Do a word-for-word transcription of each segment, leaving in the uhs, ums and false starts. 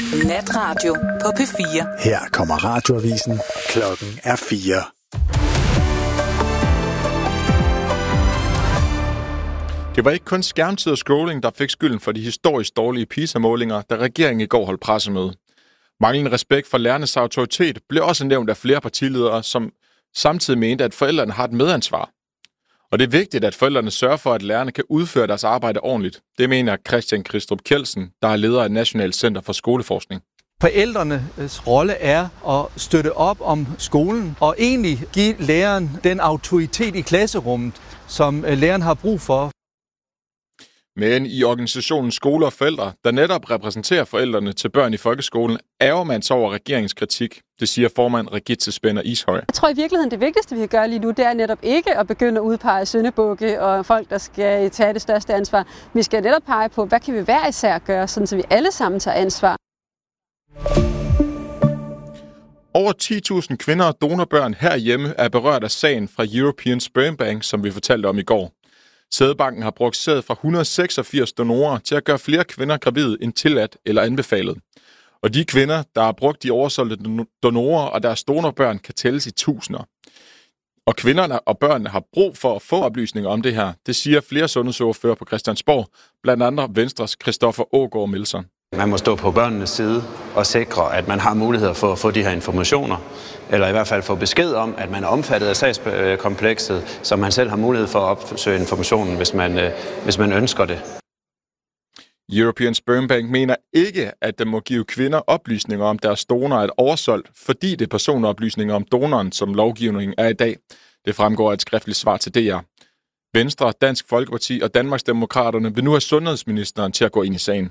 Natradio på P fire. Her kommer radioavisen. Klokken er fire. Det var ikke kun skærmtid og scrolling, der fik skylden for de historisk dårlige PISA-målinger, da regeringen i går holdt pressemøde. Manglende respekt for lærernes autoritet blev også nævnt af flere partiledere, som samtidig mente, at forældrene har et medansvar. Og det er vigtigt, at forældrene sørger for, at lærerne kan udføre deres arbejde ordentligt. Det mener Christian Kristrup Kjeldsen, der er leder af Nationalt Center for Skoleforskning. Forældrenes rolle er at støtte op om skolen og egentlig give læreren den autoritet i klasserummet, som læreren har brug for. Men i organisationen Skole og Forældre, der netop repræsenterer forældrene til børn i folkeskolen, ærger man sig over regeringens kritik. Det siger formand Regitze Spænder Ishøj. Jeg tror i virkeligheden, det vigtigste, vi kan gøre lige nu, det er netop ikke at begynde at udpege syndebukke og folk, der skal tage det største ansvar. Vi skal netop pege på, hvad kan vi hver især gøre, sådan så vi alle sammen tager ansvar. Over ti tusind kvinder og donorbørn herhjemme er berørt af sagen fra European Sperm Bank, som vi fortalte om i går. Sædbanken har brugt sæd fra et hundrede og seksogfirs donorer til at gøre flere kvinder gravide end tilladt eller anbefalet. Og de kvinder, der har brugt de oversolgte donorer og deres donorbørn, kan tælles i tusinder. Og kvinderne og børnene har brug for at få oplysninger om det her. Det siger flere sundhedsordfører på Christiansborg, blandt andre Venstres Christoffer Aagaard Melson. Man må stå på børnenes side og sikre, at man har muligheder for at få de her informationer, eller i hvert fald få besked om, at man er omfattet af sagskomplekset, så man selv har mulighed for at opsøge informationen, hvis man, hvis man ønsker det. European Sperm Bank mener ikke, at den må give kvinder oplysninger om deres donor er oversolgt, fordi det er personoplysninger om donoren, som lovgivningen er i dag. Det fremgår af et skriftligt svar til D R. Venstre, Dansk Folkeparti og Danmarksdemokraterne vil nu have sundhedsministeren til at gå ind i sagen.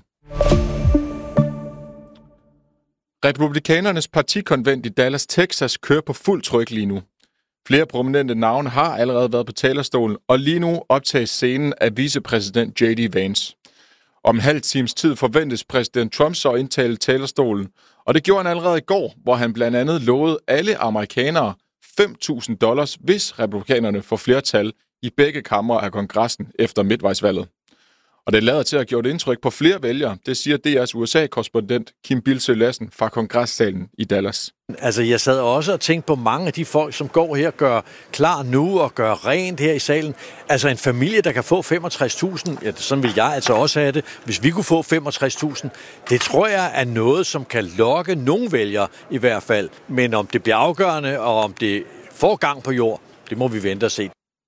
Republikanernes partikonvent i Dallas, Texas kører på fuld tryk lige nu. Flere prominente navne har allerede været på talerstolen, og lige nu optages scenen af vicepræsident J D Vance. Om en halv times tid forventes præsident Trump så indtale talerstolen, og det gjorde han allerede i går, hvor han blandt andet lovede alle amerikanere fem tusind dollars, hvis republikanerne får flertal i begge kamre af kongressen efter midtvejsvalget. Og det lader til at have gjort indtryk på flere vælgere, det siger D R's U S A-korrespondent Kim Bildsøe Lassen fra kongressalen i Dallas. Altså, jeg sad også og tænkte på mange af de folk, som går her og gør klar nu og gør rent her i salen. Altså, en familie, der kan få femogtres tusind, ja, sådan vil jeg altså også have det, hvis vi kunne få femogtres tusind, det tror jeg er noget, som kan lokke nogle vælgere i hvert fald. Men om det bliver afgørende, og om det får gang på jord, det må vi vente og se.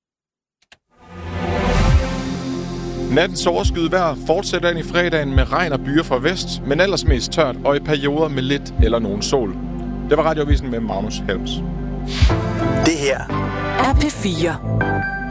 Nattens overskyet vejr fortsætter ind i fredagen med regn og byer fra vest, men ellers mest tørt og i perioder med lidt eller nogen sol. Det var radioavisen med Magnus Helms. Det her er P fire.